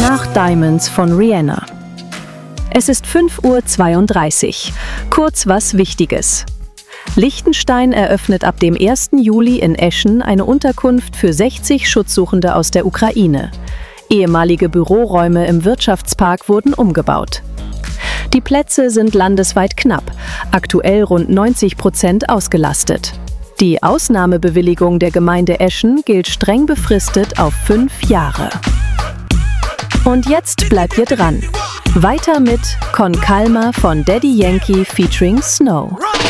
Nach Diamonds von Rihanna. Es ist 5:32 Uhr. Kurz was Wichtiges. Liechtenstein eröffnet ab dem 1. Juli in Eschen eine Unterkunft für 60 Schutzsuchende aus der Ukraine. Ehemalige Büroräume im Wirtschaftspark wurden umgebaut. Die Plätze sind landesweit knapp, aktuell rund 90% ausgelastet. Die Ausnahmebewilligung der Gemeinde Eschen gilt streng befristet auf 5 Jahre. Und jetzt bleibt ihr dran. Weiter mit Con Calma von Daddy Yankee featuring Snow.